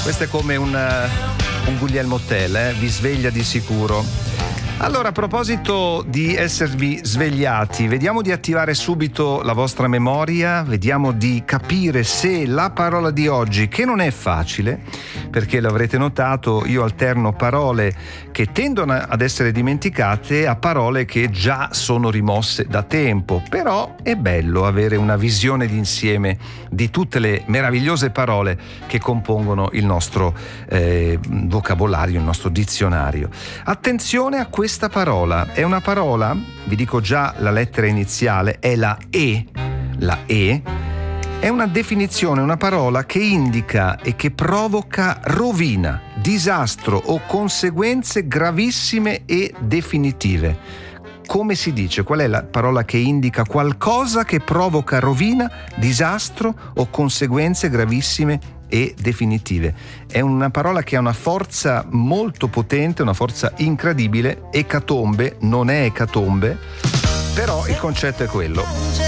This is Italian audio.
Questo è come un Guglielmo Tell, vi sveglia di sicuro. Allora, a proposito di esservi svegliati, vediamo di attivare subito la vostra memoria, vediamo di capire se la parola di oggi, che non è facile, perché l'avrete notato, io alterno parole che tendono ad essere dimenticate a parole che già sono rimosse da tempo, però è bello avere una visione d'insieme di tutte le meravigliose parole che compongono il nostro vocabolario, il nostro dizionario. Attenzione a questa parola, è una parola, vi dico già la lettera iniziale, è la E. La E è una definizione, una parola che indica e che provoca rovina, disastro o conseguenze gravissime e definitive. Come si dice? Qual è la parola che indica qualcosa che provoca rovina, disastro o conseguenze gravissime e definitive? È una parola che ha una forza molto potente, una forza incredibile. Ecatombe non è ecatombe, però il concetto è quello.